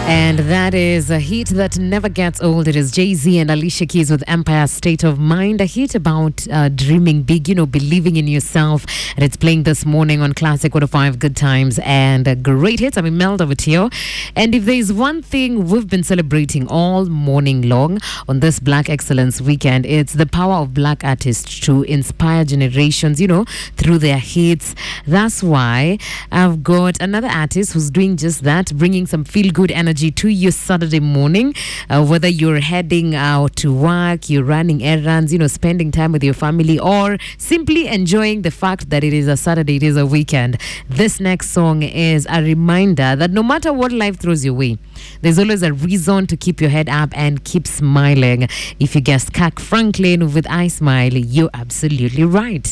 And that is a hit that never gets old. It is Jay-Z and Alicia Keys with Empire State of Mind. A hit about dreaming big, believing in yourself. And it's playing this morning on Classic 105 Good Times and great hits. I'm Imelda with you. And if there is one thing we've been celebrating all morning long on this Black Excellence Weekend, it's the power of Black artists to inspire generations, through their hits. That's why I've got another artist who's doing just that, bringing some feel-good energy to your Saturday morning, whether you're heading out to work, you're running errands, spending time with your family, or simply enjoying the fact that it is a Saturday, it is a weekend. This next song is a reminder that no matter what life throws your way, there's always a reason to keep your head up and keep smiling. If you guessed Kirk Franklin with I Smile, you're absolutely right.